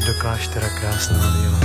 do kláštera krásná víla.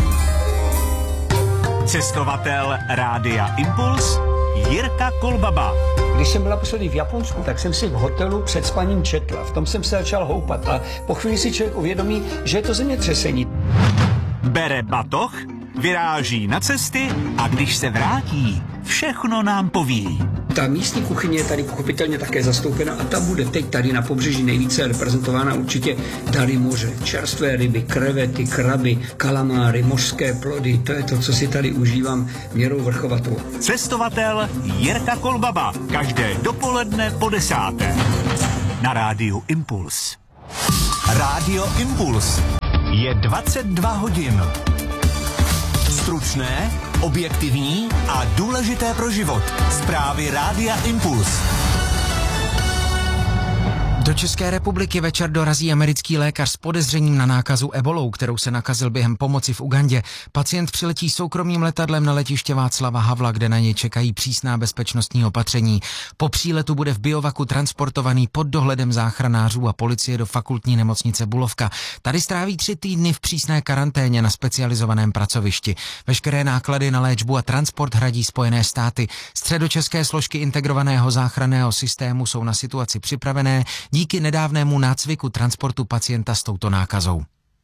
Cestovatel Rádia Impuls Jirka Kolbaba. Když jsem byla poslední v Japonsku, tak jsem si v hotelu před spaním četla. V tom jsem se začal houpat a po chvíli si člověk uvědomí, že je to zemětřesení. Bere batoh, vyráží na cesty a když se vrátí, všechno nám poví. Ta místní kuchyně je tady pochopitelně také zastoupena a ta bude teď tady na pobřeží nejvíce reprezentována určitě dary moře. Čerstvé ryby, krevety, kraby, kalamáry, mořské plody, to je to, co si tady užívám měrou vrchovatou. Cestovatel Jirka Kolbaba, každé dopoledne po 10. na Rádiu Impuls. Rádio Impuls je 22 hodin. Stručné, objektivní a důležité pro život. Zprávy Rádia Impuls. Do České republiky večer dorazí americký lékař s podezřením na nákazu ebolou, kterou se nakazil během pomoci v Ugandě. Pacient přiletí soukromým letadlem na letiště Václava Havla, kde na něj čekají přísná bezpečnostní opatření. Po příletu bude v biovaku transportovaný pod dohledem záchranářů a policie do fakultní nemocnice Bulovka. Tady stráví 3 týdny v přísné karanténě na specializovaném pracovišti. Veškeré náklady na léčbu a transport hradí Spojené státy. Středočeské složky integrovaného záchranného systému jsou na situaci připravené díky nedávnému nácviku transportu pacienta s touto nákazou.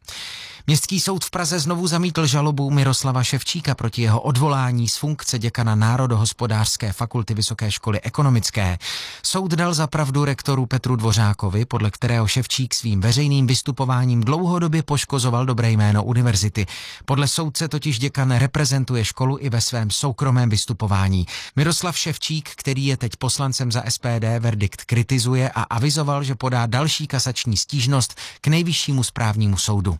Městský soud v Praze znovu zamítl žalobu Miroslava Ševčíka proti jeho odvolání z funkce děkana Národohospodářské fakulty Vysoké školy ekonomické. Soud dal za pravdu rektoru Petru Dvořákovi, podle kterého Ševčík svým veřejným vystupováním dlouhodobě poškozoval dobré jméno univerzity. Podle soudce totiž děkan reprezentuje školu i ve svém soukromém vystupování. Miroslav Ševčík, který je teď poslancem za SPD, verdikt kritizuje a avizoval, že podá další kasační stížnost k Nejvyššímu správnímu soudu.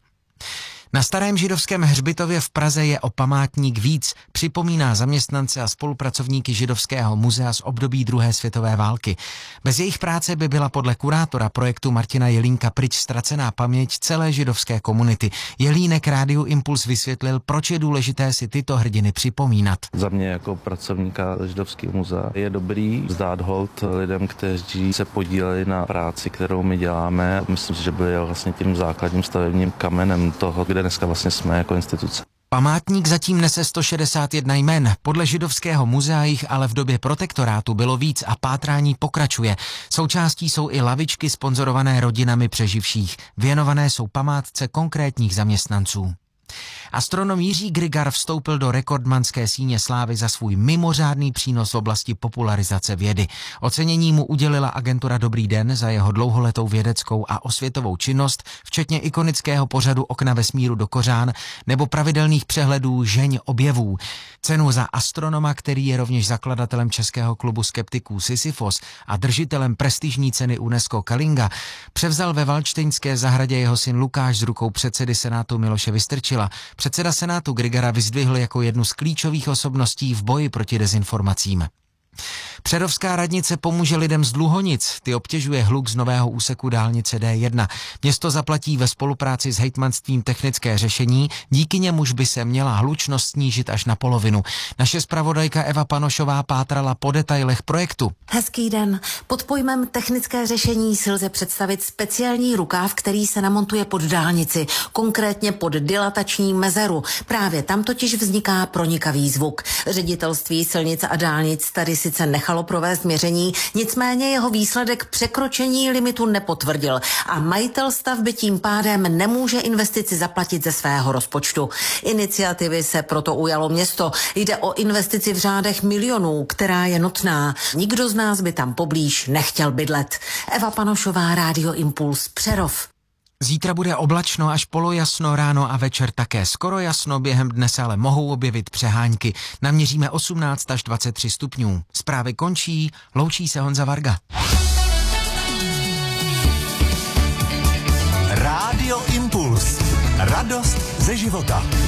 Na starém židovském hřbitově v Praze je o památník víc, připomíná zaměstnance a spolupracovníky Židovského muzea z období druhé světové války. Bez jejich práce by byla podle kurátora projektu Martina Jelínka pryč ztracená paměť celé židovské komunity. Jelínek Rádiu Impuls vysvětlil, proč je důležité si tyto hrdiny připomínat. Za mě jako pracovníka Židovského muzea je dobrý vzdát hold lidem, kteří se podíleli na práci, kterou my děláme. Myslím si, že byl vlastně tím základním stavebním kamenem toho, kde dneska vlastně jsme jako instituce. Památník zatím nese 161 jmen, podle Židovského muzea jich ale v době protektorátu bylo víc a pátrání pokračuje. Součástí jsou i lavičky sponzorované rodinami přeživších, věnované jsou památce konkrétních zaměstnanců. Astronom Jiří Grigar vstoupil do rekordmanské síně slávy za svůj mimořádný přínos v oblasti popularizace vědy. Ocenění mu udělila agentura Dobrý den za jeho dlouholetou vědeckou a osvětovou činnost, včetně ikonického pořadu Okna vesmíru do kořán nebo pravidelných přehledů Žeň objevů. Cenu za astronoma, který je rovněž zakladatelem českého klubu skeptiků Sisyfos a držitelem prestižní ceny UNESCO Kalinga, převzal ve Valštejnské zahradě jeho syn Lukáš z rukou předsedy Senátu Miloše Vystrčila. Předseda Senátu Grigara vyzdvihl jako jednu z klíčových osobností v boji proti dezinformacím. Přerovská radnice pomůže lidem z Dluhonic, ty obtěžuje hluk z nového úseku dálnice D1. Město zaplatí ve spolupráci s hejtmanstvím technické řešení, díky němuž by se měla hlučnost snížit až na polovinu. Naše zpravodajka Eva Panošová pátrala po detailech projektu. Hezký den. Pod pojmem technické řešení si lze představit speciální rukáv, který se namontuje pod dálnici, konkrétně pod dilatační mezeru. Právě tam totiž vzniká pronikavý zvuk. Ředitelství silnic a dálnic tady sice nechalo provést měření, nicméně jeho výsledek překročení limitu nepotvrdil a majitel stavby tím pádem nemůže investici zaplatit ze svého rozpočtu. Iniciativy se proto ujalo město. Jde o investici v řádech milionů, která je nutná. Nikdo z nás by tam poblíž nechtěl bydlet. Eva Panošová, Rádio Impuls, Přerov. Zítra bude oblačno až polojasno, ráno a večer také skoro jasno, během dne se ale mohou objevit přehánky. Naměříme 18 až 23 stupňů. Zprávy končí, loučí se Honza Varga. Rádio Impuls. Radost ze života.